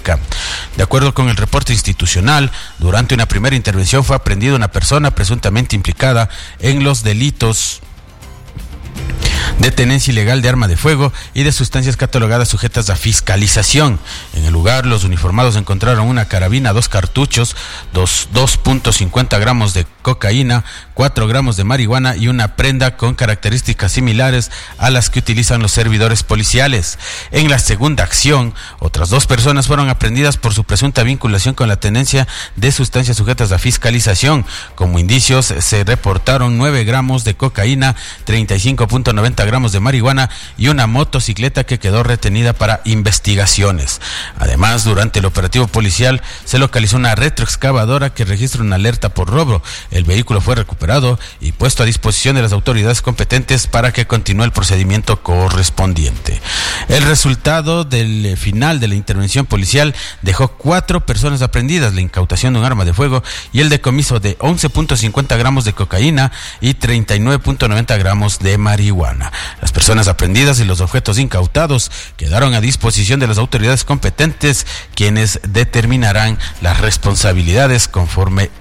pública. De acuerdo con el reporte institucional, durante una primera intervención fue aprendida una persona presuntamente implicada en los delitos de tenencia ilegal de arma de fuego y de sustancias catalogadas sujetas a fiscalización. En el lugar, los uniformados encontraron una carabina, 2 cartuchos, 2.50 gramos de cocaína, 4 gramos de marihuana y una prenda con características similares a las que utilizan los servidores policiales. En la segunda acción, otras 2 personas fueron aprehendidas por su presunta vinculación con la tenencia de sustancias sujetas a fiscalización. Como indicios, se reportaron 9 gramos de cocaína, 35.90 gramos de marihuana y una motocicleta que quedó retenida para investigaciones. Además, durante el operativo policial se localizó una retroexcavadora que registra una alerta por robo. El vehículo fue recuperado y puesto a disposición de las autoridades competentes para que continúe el procedimiento correspondiente. El resultado del final de la intervención policial dejó 4 personas aprehendidas, la incautación de un arma de fuego y el decomiso de 11.50 gramos de cocaína y 39.90 gramos de marihuana. Las personas aprehendidas y los objetos incautados quedaron a disposición de las autoridades competentes, quienes determinarán las responsabilidades conforme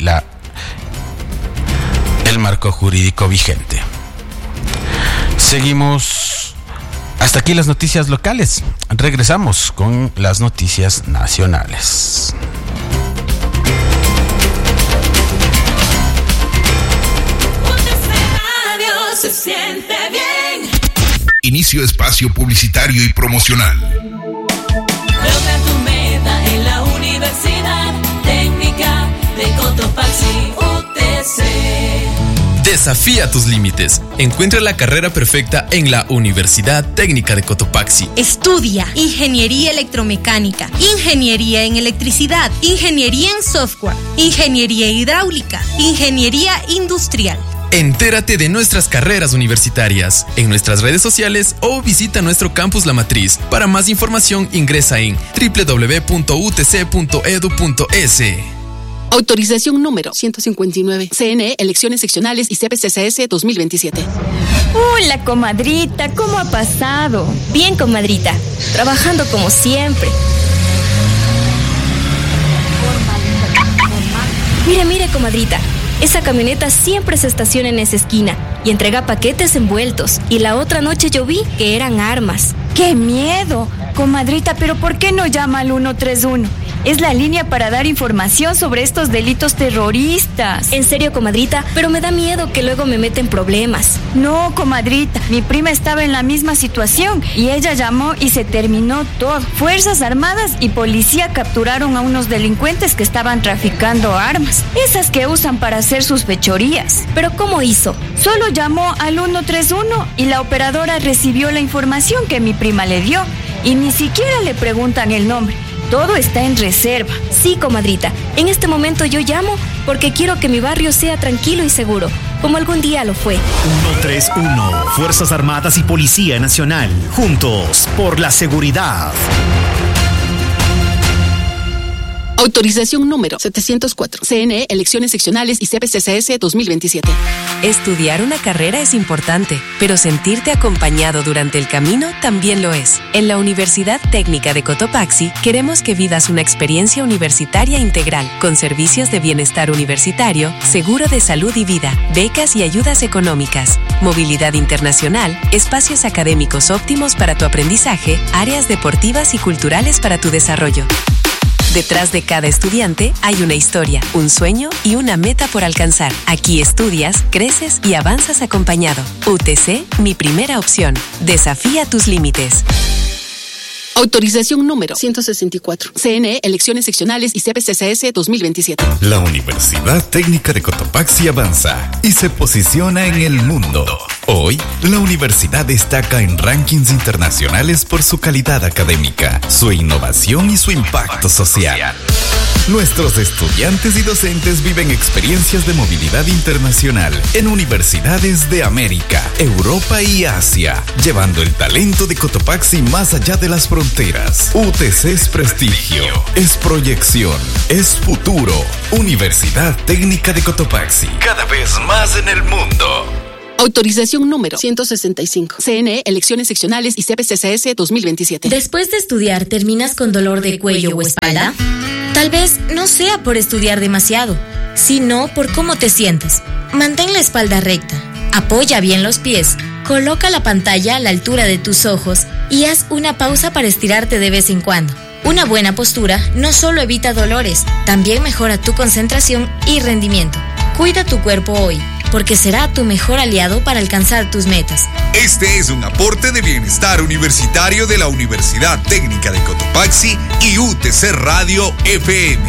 el marco jurídico vigente. Seguimos. Hasta aquí las noticias locales. Regresamos con las noticias nacionales. Se siente bien. Inicio espacio publicitario y promocional. Logra tu meta en la Universidad Técnica de Cotopaxi, UTC. Desafía tus límites. Encuentra la carrera perfecta en la Universidad Técnica de Cotopaxi. Estudia Ingeniería Electromecánica, Ingeniería en Electricidad, Ingeniería en Software, Ingeniería Hidráulica, Ingeniería Industrial. Entérate de nuestras carreras universitarias en nuestras redes sociales o visita nuestro campus La Matriz. Para más información ingresa en www.utc.edu.es. Autorización número 159. CNE, Elecciones Seccionales y CPCCS 2027. Hola, comadrita, ¿cómo ha pasado? Bien, comadrita, trabajando como siempre. Mire, comadrita. Esa camioneta siempre se estaciona en esa esquina y entrega paquetes envueltos. Y la otra noche yo vi que eran armas. ¡Qué miedo! Comadrita, ¿pero por qué no llama al 131? Es la línea para dar información sobre estos delitos terroristas. En serio, comadrita, pero me da miedo que luego me meten problemas. No, comadrita, mi prima estaba en la misma situación y ella llamó y se terminó todo. Fuerzas Armadas y policía capturaron a unos delincuentes que estaban traficando armas, esas que usan para hacer sus fechorías. ¿Pero cómo hizo? Solo llamó al 131 y la operadora recibió la información que mi prima le dio y ni siquiera le preguntan el nombre. Todo está en reserva. Sí, comadrita. En este momento yo llamo porque quiero que mi barrio sea tranquilo y seguro, como algún día lo fue. 131. Fuerzas Armadas y Policía Nacional. Juntos por la seguridad. Autorización número 704. CNE, Elecciones Seccionales y CPCCS 2027. Estudiar una carrera es importante, pero sentirte acompañado durante el camino también lo es. En la Universidad Técnica de Cotopaxi queremos que vivas una experiencia universitaria integral, con servicios de bienestar universitario, seguro de salud y vida, becas y ayudas económicas, movilidad internacional, espacios académicos óptimos para tu aprendizaje, áreas deportivas y culturales para tu desarrollo. Detrás de cada estudiante hay una historia, un sueño y una meta por alcanzar. Aquí estudias, creces y avanzas acompañado. UTC, mi primera opción. Desafía tus límites. Autorización número 164. CNE, Elecciones Seccionales y CPCCS 2027. La Universidad Técnica de Cotopaxi avanza y se posiciona en el mundo. Hoy, la universidad destaca en rankings internacionales por su calidad académica, su innovación y su impacto social. Nuestros estudiantes y docentes viven experiencias de movilidad internacional en universidades de América, Europa y Asia, llevando el talento de Cotopaxi más allá de las fronteras. UTC es prestigio, es proyección, es futuro. Universidad Técnica de Cotopaxi, cada vez más en el mundo. Autorización número 165. CNE, elecciones seccionales y CPCCS 2027. Después de estudiar, ¿terminas con dolor de cuello o espalda? Tal vez no sea por estudiar demasiado, sino por cómo te sientes. Mantén la espalda recta, apoya bien los pies, coloca la pantalla a la altura de tus ojos y haz una pausa para estirarte de vez en cuando. Una buena postura no solo evita dolores, también mejora tu concentración y rendimiento. Cuida tu cuerpo hoy, porque será tu mejor aliado para alcanzar tus metas. Este es un aporte de bienestar universitario de la Universidad Técnica de Cotopaxi y UTC Radio FM.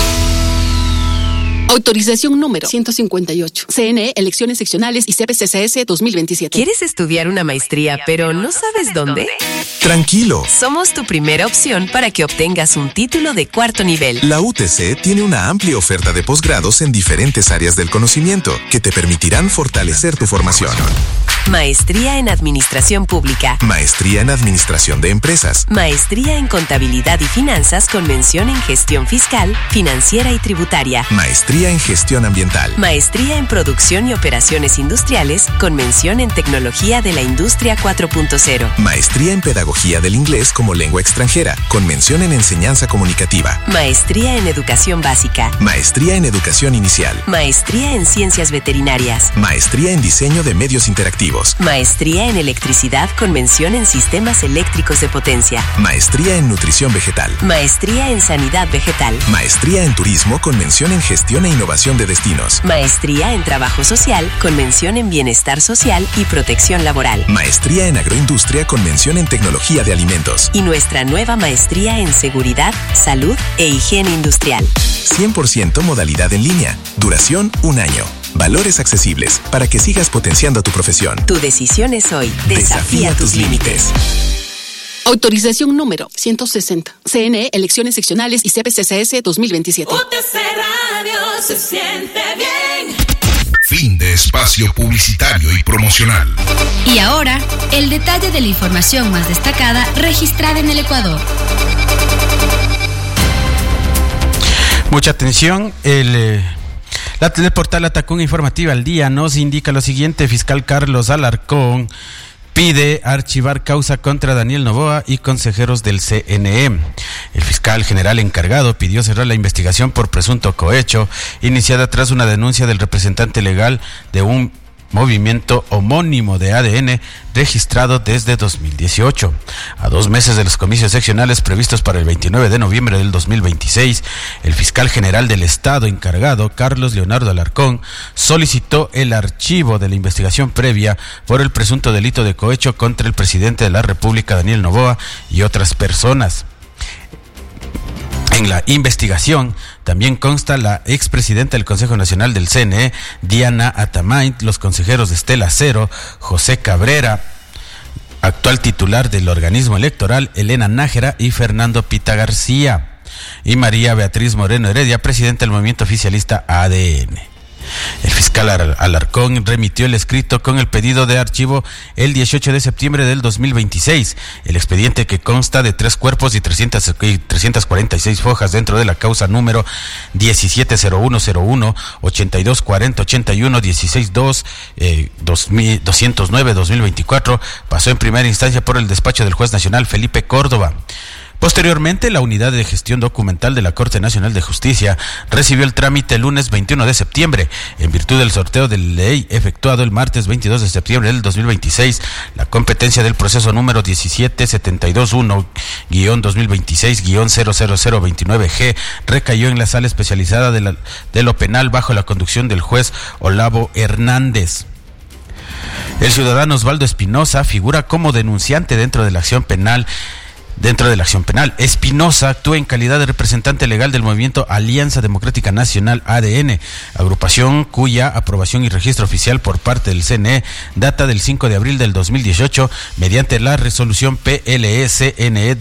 Autorización número 158. CNE, elecciones seccionales y CPCCS 2027. ¿Quieres estudiar una maestría pero no sabes dónde? Tranquilo. Somos tu primera opción para que obtengas un título de cuarto nivel. La UTC tiene una amplia oferta de posgrados en diferentes áreas del conocimiento que te permitirán fortalecer tu formación. Maestría en Administración Pública. Maestría en Administración de Empresas. Maestría en Contabilidad y Finanzas con mención en Gestión Fiscal, Financiera y Tributaria. Maestría en Gestión Ambiental. Maestría en Producción y Operaciones Industriales con mención en Tecnología de la Industria 4.0. Maestría en Pedagogía del Inglés como lengua extranjera con mención en Enseñanza Comunicativa. Maestría en Educación Básica. Maestría en Educación Inicial. Maestría en Ciencias Veterinarias. Maestría en Diseño de Medios Interactivos. Maestría en Electricidad con mención en Sistemas Eléctricos de Potencia. Maestría en Nutrición Vegetal. Maestría en Sanidad Vegetal. Maestría en Turismo con mención en Gestión e Innovación de Destinos. Maestría en Trabajo Social con mención en Bienestar Social y Protección Laboral. Maestría en Agroindustria con mención en Tecnología de Alimentos. Y nuestra nueva maestría en Seguridad, Salud e Higiene Industrial. 100% modalidad en línea. Duración 1 año. Valores accesibles para que sigas potenciando tu profesión. Tu decisión es hoy. Desafía tus límites. Autorización número 160. CNE, elecciones seccionales y CPCCS 2027. UTC Radio se siente bien. Fin de espacio publicitario y promocional. Y ahora, el detalle de la información más destacada registrada en el Ecuador. Mucha atención, el portal Atacún Informativa al Día nos indica lo siguiente: fiscal Carlos Alarcón pide archivar causa contra Daniel Noboa y consejeros del CNE. El fiscal general encargado pidió cerrar la investigación por presunto cohecho, iniciada tras una denuncia del representante legal de un movimiento homónimo de ADN registrado desde 2018. A 2 meses de los comicios seccionales previstos para el 29 de noviembre del 2026, el fiscal general del Estado encargado, Carlos Leonardo Alarcón, solicitó el archivo de la investigación previa por el presunto delito de cohecho contra el presidente de la República, Daniel Noboa, y otras personas. En la investigación también consta la expresidenta del Consejo Nacional del CNE, Diana Atamaint, los consejeros de Estela Cero, José Cabrera, actual titular del organismo electoral, Elena Nájera, y Fernando Pita García, y María Beatriz Moreno Heredia, presidenta del movimiento oficialista ADN. El fiscal Alarcón remitió el escrito con el pedido de archivo el 18 de septiembre del 2026. El expediente, que consta de 3 cuerpos y 346 fojas dentro de la causa número 170101 8240 81 162 209 2024, pasó en primera instancia por el despacho del juez nacional Felipe Córdoba. Posteriormente, la Unidad de Gestión Documental de la Corte Nacional de Justicia recibió el trámite el lunes 21 de septiembre. En virtud del sorteo de ley efectuado el martes 22 de septiembre del 2026, la competencia del proceso número 17721-2026-00029G recayó en la sala especializada de lo penal bajo la conducción del juez Olavo Hernández. El ciudadano Osvaldo Espinosa figura como denunciante dentro de la acción penal. Espinosa actúa en calidad de representante legal del movimiento Alianza Democrática Nacional ADN, agrupación cuya aprobación y registro oficial por parte del CNE data del 5 de abril del 2018 mediante la resolución PLE-CNE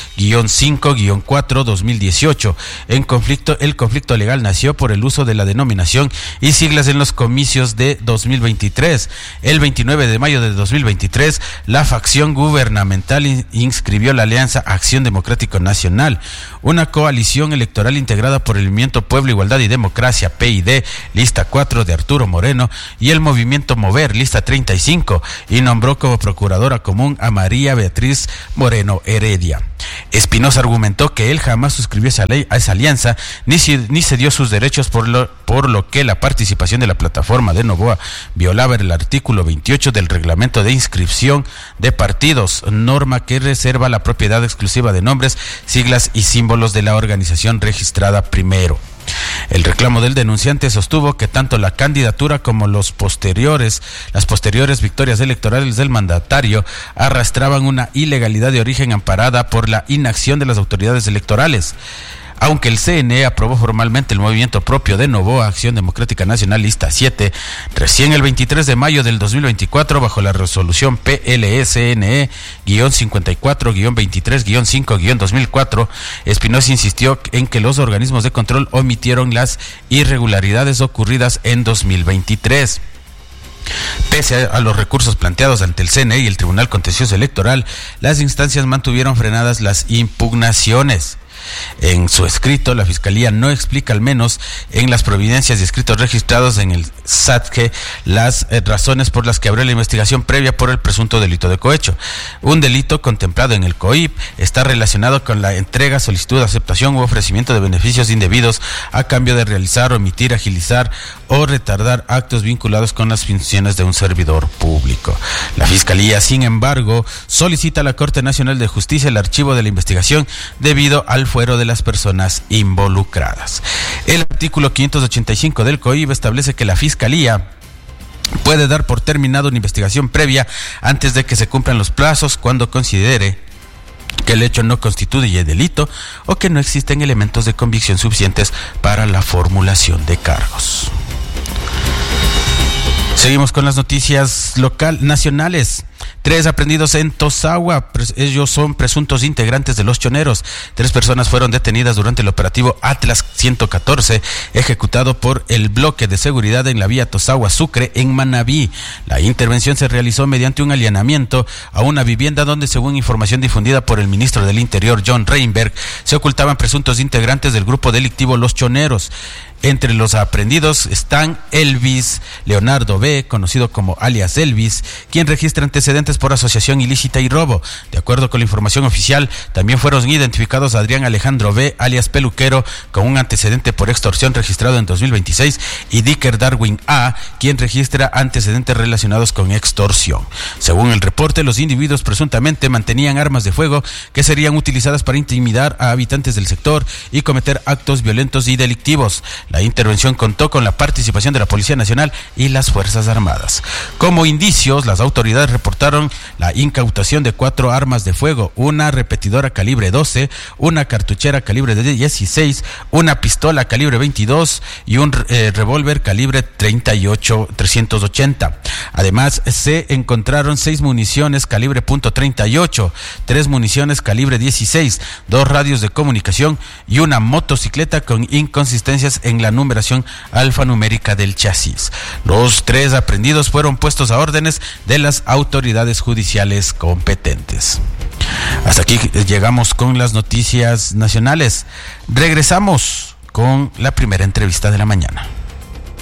2-5-4-2018. El conflicto legal nació por el uso de la denominación y siglas en los comicios de 2023. El 29 de mayo de 2023, la facción gubernamental inscribió la alianza Alianza Acción Democrática Nacional, una coalición electoral integrada por el Movimiento Pueblo, Igualdad y Democracia, PID, lista 4 de Arturo Moreno, y el Movimiento Mover, lista 35, y nombró como procuradora común a María Beatriz Moreno Heredia. Espinosa argumentó que él jamás suscribió a esa alianza, ni cedió sus derechos, por lo que la participación de la plataforma de Novoa violaba el artículo 28 del reglamento de inscripción de partidos, norma que reserva la propiedad exclusiva de nombres, siglas y símbolos de la organización registrada primero. El reclamo del denunciante sostuvo que tanto la candidatura como las posteriores victorias electorales del mandatario arrastraban una ilegalidad de origen amparada por la inacción de las autoridades electorales. Aunque el CNE aprobó formalmente el movimiento propio de Novoa, Acción Democrática Nacional, lista 7, recién el 23 de mayo del 2024, bajo la resolución PLSNE-54-23-5-2004, Espinosa insistió en que los organismos de control omitieron las irregularidades ocurridas en 2023. Pese a los recursos planteados ante el CNE y el Tribunal Contencioso Electoral, las instancias mantuvieron frenadas las impugnaciones. En su escrito, la Fiscalía no explica, al menos en las providencias y escritos registrados en el SATGE, las razones por las que abrió la investigación previa por el presunto delito de cohecho. Un delito contemplado en el COIP está relacionado con la entrega, solicitud, aceptación u ofrecimiento de beneficios indebidos a cambio de realizar, omitir, agilizar o retardar actos vinculados con las funciones de un servidor público. La Fiscalía, sin embargo, solicita a la Corte Nacional de Justicia el archivo de la investigación debido al fuero de las personas involucradas. El artículo 585 del COIB establece que la Fiscalía puede dar por terminada una investigación previa antes de que se cumplan los plazos cuando considere que el hecho no constituye delito o que no existen elementos de convicción suficientes para la formulación de cargos. Seguimos con las noticias nacionales. 3 aprendidos en Tosagua, ellos son presuntos integrantes de los choneros. 3 personas fueron detenidas durante el operativo Atlas 114, ejecutado por el bloque de seguridad en la vía Tosagua-Sucre en Manabí. La intervención se realizó mediante un allanamiento a una vivienda donde, según información difundida por el ministro del Interior, John Reinberg, se ocultaban presuntos integrantes del grupo delictivo Los Choneros. Entre los aprehendidos están Elvis Leonardo B., conocido como alias Elvis, quien registra antecedentes por asociación ilícita y robo. De acuerdo con la información oficial, también fueron identificados Adrián Alejandro B., alias Peluquero, con un antecedente por extorsión registrado en 2026, y Dicker Darwin A., quien registra antecedentes relacionados con extorsión. Según el reporte, los individuos presuntamente mantenían armas de fuego que serían utilizadas para intimidar a habitantes del sector y cometer actos violentos y delictivos. La intervención contó con la participación de la Policía Nacional y las Fuerzas Armadas. Como indicios, las autoridades reportaron la incautación de 4 armas de fuego, una repetidora calibre 12, una cartuchera calibre 16, una pistola calibre 22 y un revólver calibre 380. Además, se encontraron 6 municiones calibre .38, 3 municiones calibre 16, 2 radios de comunicación y una motocicleta con inconsistencias en la numeración alfanumérica del chasis. Los 3 aprehendidos fueron puestos a órdenes de las autoridades judiciales competentes. Hasta aquí llegamos con las noticias nacionales. Regresamos con la primera entrevista de la mañana.